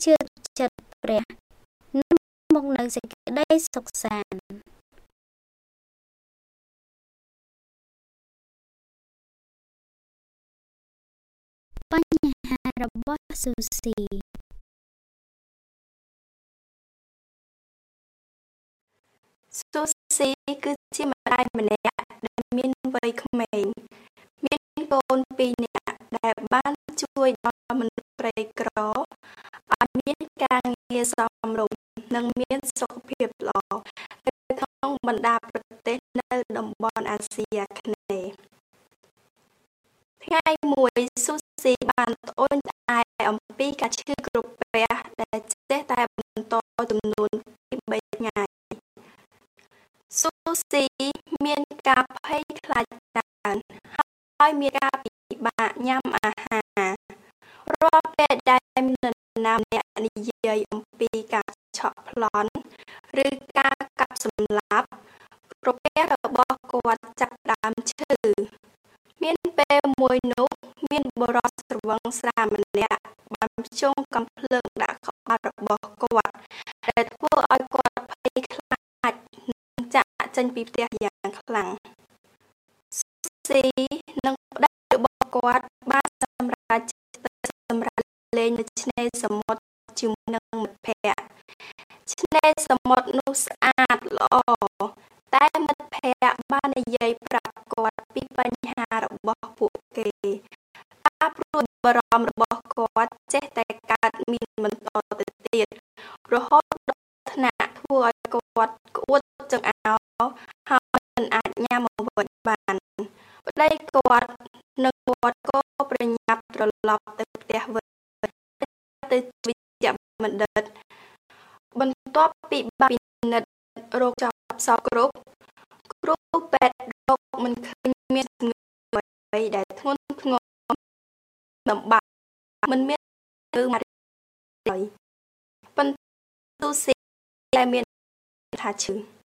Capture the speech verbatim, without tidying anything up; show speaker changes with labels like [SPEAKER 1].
[SPEAKER 1] ជឿចិត្តព្រះនាំមកនូវសេចក្តីសុខសាន្តបញ្ហារបស់ស៊ូស៊ី
[SPEAKER 2] ស៊ូស៊ីគឺជាម្ដាយម្នាក់ដែលមានវ័យក្មេងមានកូនពីរនាក់ដែលបានជួយដល់មនុស្សក្រីក្រឲ្យមានការងារសមរម្យនិងមានសុខភាពល្អនៅក្នុងបណ្ដាប្រទេសនៅតំបន់អាស៊ីអាគ្នេយ៍ថ្ងៃមួយស៊ូស៊ីបានត្អូញត្អែអំពីការឈឺក្រពះដែលចេះតែបន្តចំនួនពីរបីថ្ងៃស៊ូស៊ីមានការភ័យខ្លាចច្រើនហើយមានការពិបាកញ៉ាំអាហាររាល់ពេលដែលមាននរណាម្នាក់និយាយអំពីការឆក់ប្លន់ឬការកាប់សម្លាប់ក្រពះរបស់គាត់ចាប់ផ្ដើមឈឺមានពេលមួយនោះមានបុរសស្រវឹងស្រាម្នាក់បានភ្ជង់កាំភ្លើងដាក់ក្បាលរបស់គាត់ដែលធ្វើឲ្យគាត់ភ័យខ្លាចនិងចាកចេញពីផ្ទះយ៉ាងខ្លាំងស៊ូស៊ីនិងប្តីរបស់គាត់បានសម្រេចទៅសម្រាកលេងនៅឆ្នេរសមុទ្រជាមួយនឹងមិត្តភក្តិឆ្នេរសមុទ្រនោះស្អាតល្អតែមិត្តភក្តិបាននិយាយប្រាប់គាត់ពីបញ្ហារបស់ពួកគេការព្រួយបារម្ភរបស់គាត់ចេះតែកើតមានបន្តទៅទៀតរហូតដល់ថ្នាក់ធ្វើឲ្យគាត់ក្អួតចង្អោរហើយមិនអាចញ៉ាំអ្វីបានប្តីគាត់និងគាត់ក៏ប្រញាប់ត្រឡប់ទៅផ្ទះវិញទៅវិជ្ជបណ្ឌិតបន្ទាប់ពីបានពិនិត្យរោគចប់សពគ្រប់គ្រូពេទ្យរកមិនឃើញមានជំងឺអ្វីដែលធ្ងន់ធ្ងរលំបាកមិនមានគឺមកឡើយប៉ុន្តែស៊ូស៊ីដែលមានថាឈឺ